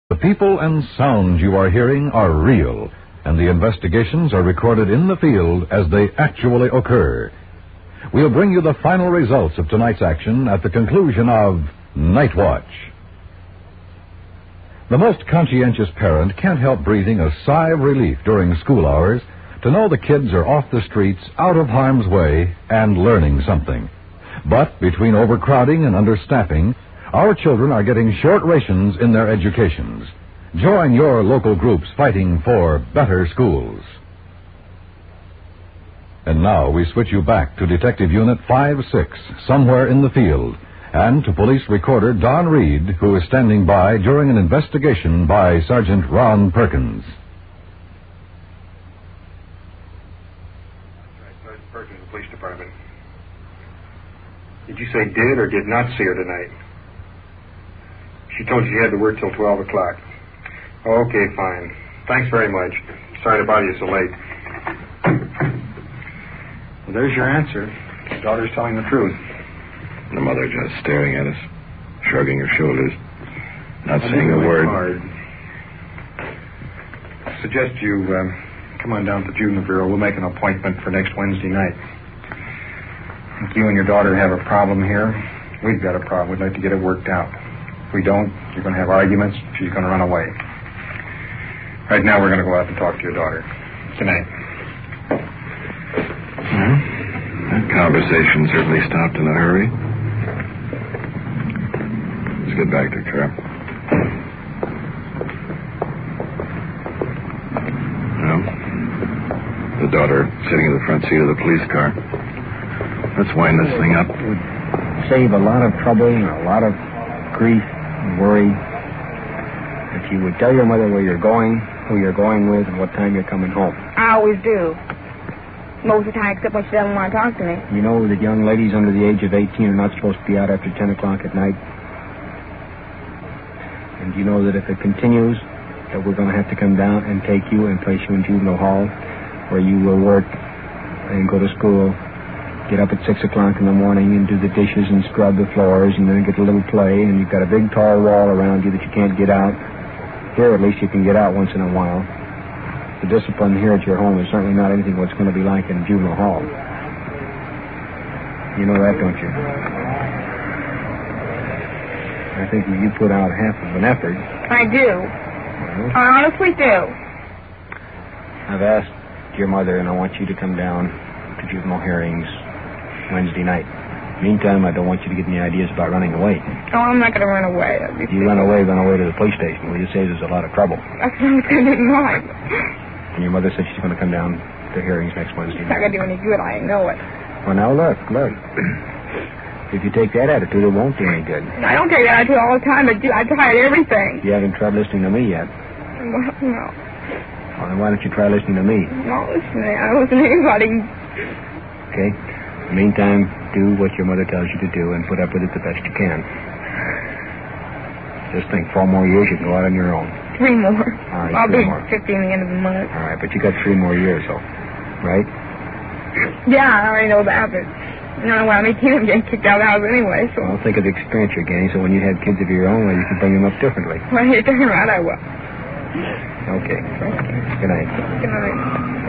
The people and sounds you are hearing are real, and the investigations are recorded in the field as they actually occur. We'll bring you the final results of tonight's action at the conclusion of Night Watch. The most conscientious parent can't help breathing a sigh of relief during school hours to know the kids are off the streets, out of harm's way, and learning something. But between overcrowding and understaffing, our children are getting short rations in their educations. Join your local groups fighting for better schools. And now we switch you back to Detective Unit 5-6, somewhere in the field, and to Police Recorder Don Reed, who is standing by during an investigation by Sergeant Ron Perkins. Sergeant Perkins, the Police Department. Did you say did or did not see her tonight? She told you she had to work till 12 o'clock. Okay, fine. Thanks very much. Sorry to bother you so late. Well, there's your answer. Your daughter's telling the truth. The mother just staring at us, shrugging her shoulders, not saying a word. Hard. I suggest you come on down to the Juvenile Bureau. We'll make an appointment for next Wednesday night. If you and your daughter have a problem here, we've got a problem. We'd like to get it worked out. If we don't, you're going to have arguments. She's going to run away. Right now, we're going to go out and talk to your daughter. Good night. Well, that conversation certainly stopped in a hurry. Let's get back to the car. Well, the daughter sitting in the front seat of the police car. Let's wind this thing up. It would save a lot of trouble and a lot of grief and worry if you would tell your mother where you're going, who you're going with, and what time you're coming home. I always do. Most of the time, except when she doesn't want to talk to me. You know that young ladies under the age of 18 are not supposed to be out after 10 o'clock at night. And you know that if it continues, that we're going to have to come down and take you and place you in juvenile hall, where you will work and go to school, get up at 6 o'clock in the morning and do the dishes and scrub the floors and then get a little play, and you've got a big tall wall around you that you can't get out. Here, at least, you can get out once in a while. The discipline here at your home is certainly not anything what it's going to be like in juvenile hall. You know that, don't you? I think you put out half of an effort. I do. Well, I honestly do. I've asked your mother, and I want you to come down to juvenile hearings Wednesday night. Meantime, I don't want you to get any ideas about running away. Oh, I'm not going to run away. If you run away to the police station. Will you say there's a lot of trouble? That's what I was going to do tonight. And your mother said she's going to come down to hearings next Wednesday It's not night. going to do any good. I know it. Well, now, look. If you take that attitude, it won't do any good. I don't take that attitude all the time. I tried everything. You haven't tried listening to me yet. Well, no. Well, then why don't you try listening to me? Not listening. I don't listen to anybody. Okay? Meantime, do what your mother tells you to do and put up with it the best you can. Just think, 4 more years, you can go out on your own. 3 more. All right, I'll 3 be more. 50 in the end of the month. All right, but you got 3 more years, though. Right? Yeah, I already know that, but you know, when I'm 18, I'm getting kicked out of the house anyway, so... Well, think of the experience you're getting, so when you have kids of your own, you can bring them up differently. Well, you're darn right I will. Okay. Good night. Good night.